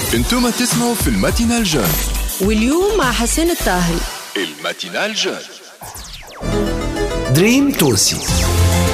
انتم تسمعوا في الماتينال جون، واليوم مع حسين الطاهي. الماتينال جون. دريم تونسي،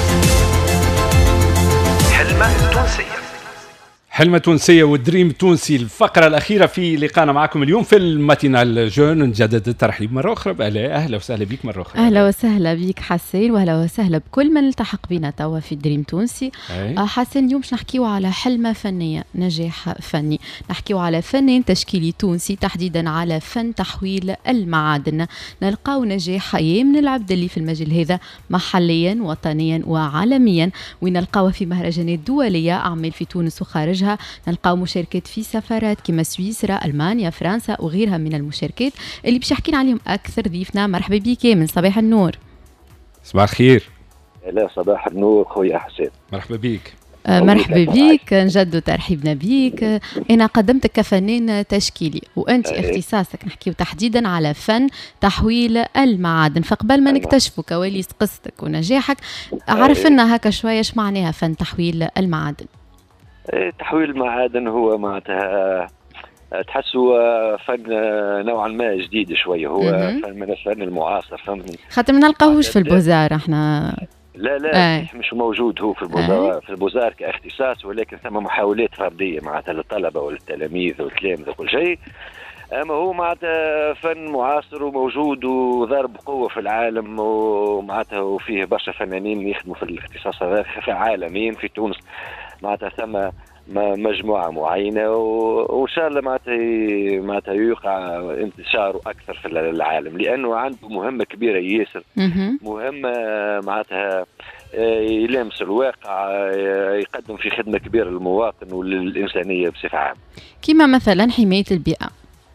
حلمة تونسية. حلمة تونسية والدريم تونسي، الفقرة الأخيرة في لقاءنا معكم اليوم في الماتينال جون. نجدد الترحيب مرة أخرى بألاء. أهلا وسهلا بك مرة أخرى. أهلا وسهلا بك حسين، وأهلا وسهلا بكل من التحق بنا توا في دريم تونسي. حسين، اليوم باش نحكيو على حلمة فنية، نجاح فني. نحكيو على فنان تشكيلي تونسي، تحديدا على فن تحويل المعادن. نلقاو نجاح أيام من العبد اللي في المجال هذا محليا وطنيا وعالميا، ونلقاوه في مهرجانات دولية، أعمال في تونس وخارجها. نلقاو مشاركات في سفارات كما سويسرا، ألمانيا، فرنسا وغيرها من المشاركات اللي باش يحكينا عليهم أكثر ضيفنا. مرحبا بك من صباح النور. صباح الخير. لا، صباح النور خويا حسين. مرحبا بك. مرحبا بك، نجدوا ترحيبنا بك. أنا قدمتك كفنان تشكيلي، وأنت اختصاصك نحكيو تحديدا على فن تحويل المعادن. فقبل ما نكتشفوا كواليس قصتك ونجاحك، عرف لنا هكا شوية اش معناها فن تحويل المعادن. تحويل المعادن هو معناتها تحسوا فن نوعا ما جديد شويه، هو فن من الفن المعاصر، فهمتني؟ خاطر ما نلقاوهوش في البوزار احنا. لا مش موجود هو في البوزار. في البوزار كاختصاص، ولكن ثم محاولات فرديه معناتها للطلبه والتلاميذ والتلامذه وكل شيء. اما هو معناتها فن معاصر وموجود وضرب قوه في العالم، ومعناتها وفيه برشا فنانين يخدموا في الاختصاص هذا عالميا. في تونس معناتها ثم مجموعه معينه، وان شاء الله معناتها يوقع انتشاره اكثر في العالم، لانه عنده مهمه كبيره ياسر. مهمه معناتها يلامس الواقع، يقدم في خدمه كبيره للمواطن وللانسانيه بصفه عامه، كما مثلا حمايه البيئه.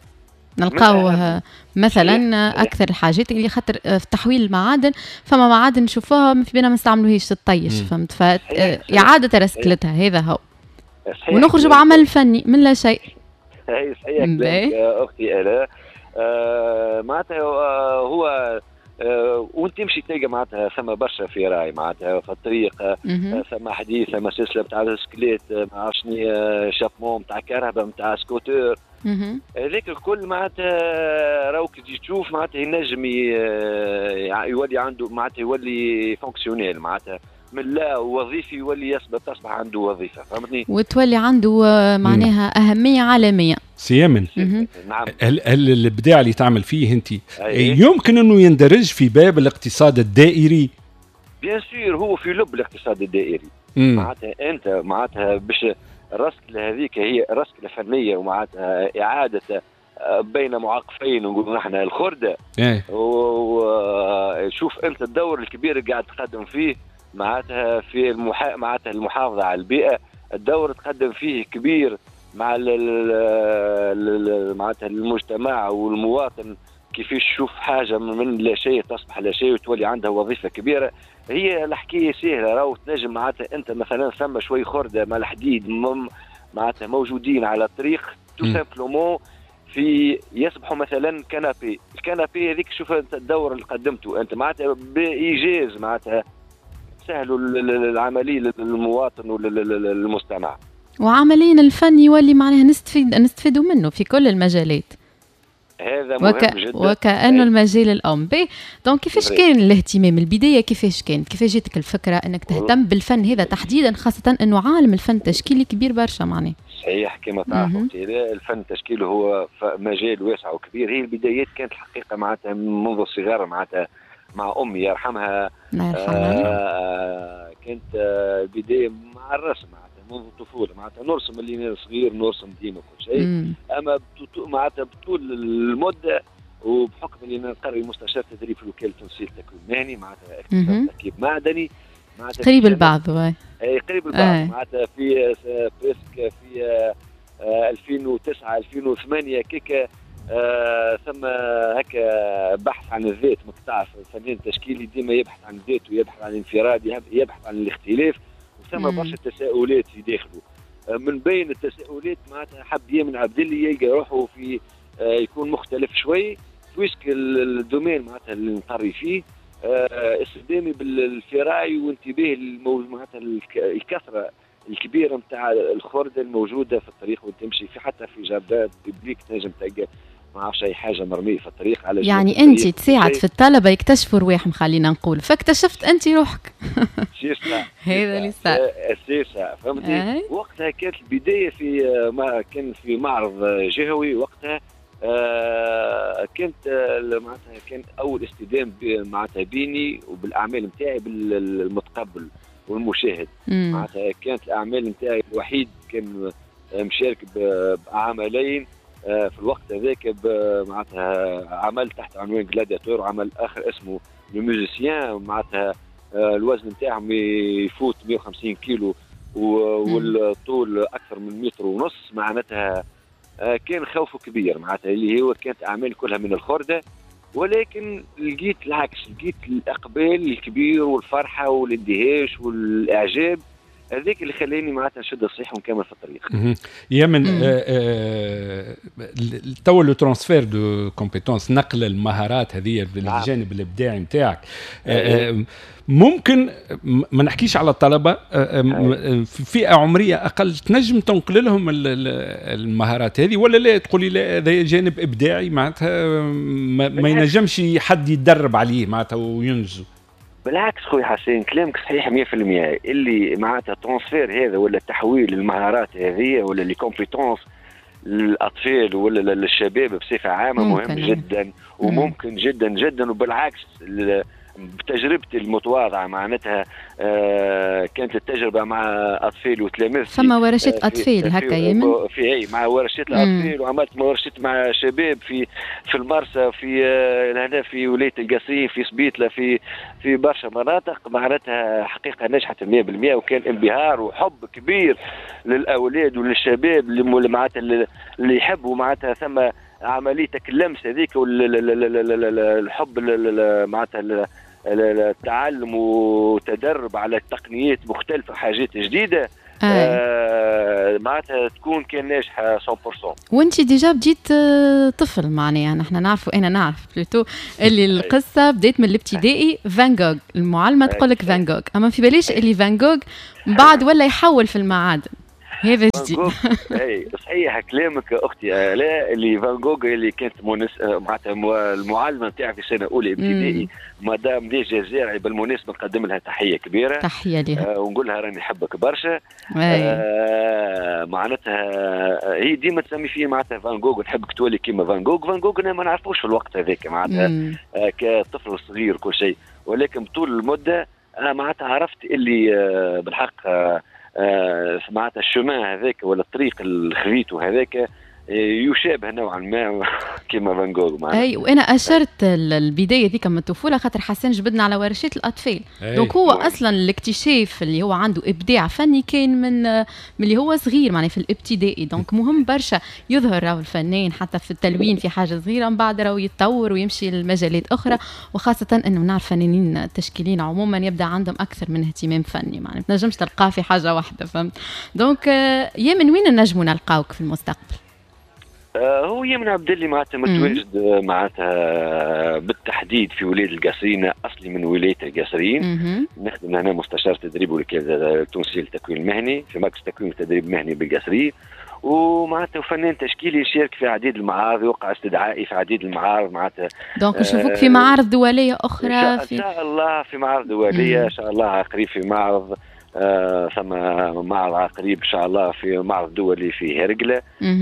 نلقاوه مثلا اكثر الحاجات اللي خاطر في تحويل المعادن، فما معادن نشوفوها في بينا ما نستعملوهاش تطيش، فهمت؟ فاعاده رسكلتها هذا هو، ونخرج بعمل فني من لا شيء. صحيح اختي الاء. معناتها هو وانت تمشي تلقى معناتها ثم برشا في راي معناتها في الطريق، ثم حديث، ثم سلسله نتاع البسكليت، ما عرفش شابمون نتاع كهرباء نتاع سكوتر، هذاك الكل معناتها راوك تجي تشوف معناتها ينجم يولي عنده معناتها يولي فونكسيونيل معناتها من لا وظيفي، يولي تصبح عنده وظيفه، فهمتني؟ وتولي عنده معناها اهميه عالميه. سيامن، نعم. هل الابداع اللي تعمل فيه انت يمكن انه يندرج في باب الاقتصاد الدائري؟ بيان سور، هو في لب الاقتصاد الدائري. معناتها انت معناتها باش الرسكله هذيك هي رسكله فنيه، ومعناتها اعاده بين معاقفين نقولوا نحن الخرده. وشوف انت الدور الكبير اللي قاعد تقدم فيه معناتها في معناتها المحافظه على البيئه، الدور تقدم فيه كبير مع معناتها المجتمع والمواطن، كيفاش تشوف حاجه من لا شيء تصبح لا شيء وتولي عندها وظيفه كبيره. هي الحكايه سهله، راهو تنجم معناتها انت مثلا ثم شوي خرده مع الحديد معناتها موجودين على الطريق تو سامبلومون في يصبحوا مثلا كنابي. الكنابي هذيك شوف انت الدور اللي قدمته انت معناتها بايجاز، معناتها سهلوا العمليه للمواطن وللمجتمع، وعمليا الفن يولي معناها نستفيدوا منه في كل المجالات. هذا مهم جدا، وكأنه المجال الأم به. دونك كيفاش كان الاهتمام البداية؟ كيفاش جاتك الفكرة أنك تهتم بالفن هذا تحديدا، خاصة أنه عالم الفن التشكيلي كبير برشا معناه؟ صحيح كما تعرفوا الفن التشكيلي هو مجال واسع وكبير. هي البدايات كانت الحقيقة معناتها منذ الصغر، معناتها مع أمي يرحمها. كانت البداية مع الرسم منذ الطفولة، معناتها نرسم اللي صغير، نرسم ديما كل شيء. أما معناتها بطول المدة وبحكم اللي نقري مستشار تدريب في الوكالة التونسية للتكوين المهني، معناتها اختصاص تركيب معدني، معناتها قريب البعض. قريب البعض. معناتها في بريسك في 2009 2008 كيكا ثم هكا بحث عن الذات. ما تعرف الفنان التشكيلي ديما يبحث عن الذات ويبحث عن الانفراد، يبحث عن الاختلاف، وثم برشا تساؤلات في داخله. من بين التساؤلات معناتها حب يامن عبد اللي يلقى روحه في يكون مختلف شوي، ويسك الدومين معناتها اللي نقري فيه استخدامي بالفراعي وانتباه معناتها الكثره الكبيره نتاع الخرده الموجوده في الطريق وتمشي في حتى في جردات بيبليك تنجم تلقى ما عرفش اي حاجه مرميه في الطريق على يعني انت تساعد في الطلبه يكتشفوا رواحهم خلينا نقول فاكتشفت انت روحك هذا اللي صار اساسا فهمتي وقتها كانت البدايه في ما كان في معرض جهوي وقتها كانت معناتها كانت اول اصطدام معناتها بيني وبالاعمال نتاعي بالمتقبل والمشاهد معناتها كانت الاعمال نتاعي الوحيد كان مشارك بعملين في الوقت هذاك معناتها عمل تحت عنوان جلادياتور وعمل اخر اسمه الميوزيسيان معناتها الوزن نتاعهم يفوت 150 كيلو والطول اكثر من 1.5 متر معناتها كان خوفه كبير معناتها اللي هو كانت اعمال كلها من الخرده ولكن لقيت العكس لقيت الاقبال الكبير والفرحه والاندهاش والاعجاب هذاك اللي خلاني معناتها نشد الصيح ونكمل في الطريق. يمن تو لو ترانسفير دو كومبيتونس نقل المهارات هذه بالجانب الابداعي نتاعك ممكن ما نحكيش على الطلبه في فئه عمريه اقل تنجم تنقل لهم المهارات هذه ولا لا تقولي لا هذا جانب ابداعي معناتها ما ينجمش حد يتدرب عليه معناتها وينجزه؟ بالعكس خويا حسين كلامك صحيح 100% اللي معناتها الترانسفير هذا ولا تحويل المهارات هذه ولا لي كومبيتونس للاطفال ولا للشباب بصفه عامه مهم جدا وممكن جدا جدا وبالعكس بتجربتي المتواضعه معناتها كانت التجربه مع اطفال وتلاميذ ثم ورشات اطفال هكا يمن في مع ورشات الاطفال وعملت ورشات مع شباب في المرسى في هنا في ولايه القصرين في سبيطله في برشا مناطق معناتها حقيقه نجحت 100% وكان انبهار وحب كبير للاولاد وللشباب اللي معناتها اللي يحبوا معناتها ثم عمليه اللمس هذيك والحب معناتها التعلم وتدرب على تقنيات مختلفة حاجات جديدة معناتها تكون كان ناجحة 100%. وانت ديجا بديت طفل معناها نحن نعرفوا انا نعرف بلوتو اللي القصة بديت من الابتدائي فان جوغ المعلمة تقول لك فان جوغ اما في باليش اللي فان جوغ بعد ولا يحول في المعادن هذا جديد. اي صحيح كلامك اختي لا اللي فان جوغ اللي كانت معناتها المعلمه نتاعي في سنه اولى ابتدائي مدام دي جزائري بالمناسبه نقدم لها تحيه كبيره تحيه لها ونقول لها راني نحبك برشا معناتها هي ديما تسمي فيه معناتها فان جوغ نحبك تولي كيما فان جوغ انا ما نعرفوش في الوقت هذاك معناتها كطفل صغير كل شيء ولكن طول المده انا معناتها عرفت اللي بالحق معناتها الشمان هذاك ولا الطريق اللي خذيته هذاك يشابه نوعا ما كما فان جوغ معناتها. اي وانا اشرت البدايه ذيك من الطفوله خاطر حسن جبدنا على ورشات الاطفال دونك هو اصلا الاكتشاف اللي هو عنده ابداع فني كان من اللي هو صغير معناها في الابتدائي دونك مهم برشا يظهر راهو الفنان حتى في التلوين في حاجه صغيره من بعد راهو يتطور ويمشي لمجالات اخرى وخاصه انه نعرف فنانين التشكيلين عموما يبدا عندهم اكثر من اهتمام فني معناها ما تنجمش تلقاه في حاجه واحده فهمت دونك يا من وين نجموا نلقاوك في المستقبل؟ هو يمن عبد اللي معناتها متواجد معناتها بالتحديد في ولايه القصرين اصلي من ولايه القصرين نخدم هنا مستشار تدريب والوكاله التونسيه للتكوين المهني في مركز تكوين التدريب المهني بالقصرين ومعناتها فنان تشكيلي يشارك في عديد المعارض وقع استدعائي في عديد المعارض معناتها دونك نشوفوك في معارض دوليه اخرى ان شاء الله في معارض دوليه ان شاء الله قريب في معرض ثم معرض قريب ان شاء الله في معرض دولي في هرقله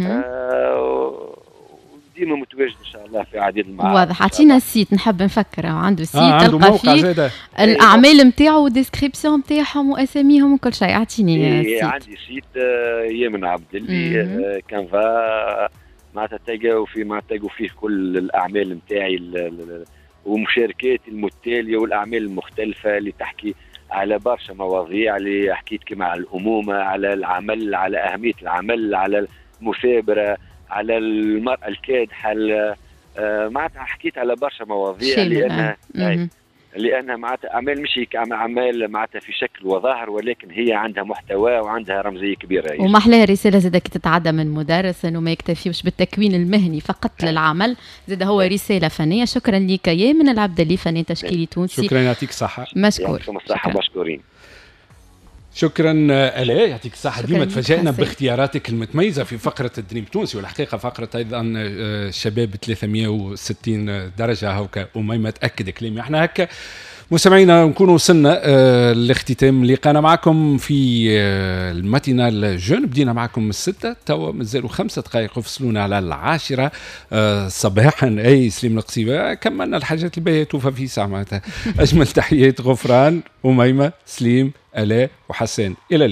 ديما متواجد ان شاء الله في عديد المعارض. واضح عطينا السيت نحب نفكر عنده سيت تلقى فيه الاعمال نتاعو والديسكريبسيون نتاعهم واساميهم وكل شيء اعطيني سيت. عندي سيت يمن عبد اللي كانفا معناتها تلقاو فيه معناتها فيه كل الاعمال نتاعي ومشاركاتي المتاليه والاعمال المختلفه اللي تحكي على برشا مواضيع اللي حكيت كما على الأمومة على العمل على أهمية العمل على المثابرة على المرأة الكادحة معناتها حكيت على برشا مواضيع لأنها معناتها أعمال مش أعمال معناتها في شكل وظاهر ولكن هي عندها محتوى وعندها رمزية كبيرة وما أحلاها رسالة زادة تتعدى من مدرس إنه ما يكتفيش بالتكوين المهني فقط للعمل زاد هو رسالة فنية. شكرا لك يا من العبد اللي فنان تشكيلي تونسي. شكرا يعطيك الصحة. مشكور. يعطيكم الصحة مشكورين. شكرا آلاء، يعطيك الصحة. ديما تفاجئنا حسين. باختياراتك المتميزة في فقرة الدريم تونسي، والحقيقة فقرة أيضا الشباب 360 درجة هوكا أميمة تأكد كلامي. احنا هكا مستمعينا نكون وصلنا لاختتام لقاءنا معكم في الماتينال جون. بدينا معكم من 6 توا مازالوا 5 دقائق وفصلونا على 10 صباحا. اي سليم القصيبة كملنا الحاجات الباهية توفى في ساعة معناتها. اجمل تحيات غفران، أميمة، سليم، آلاء وحسان. الى اللقاء.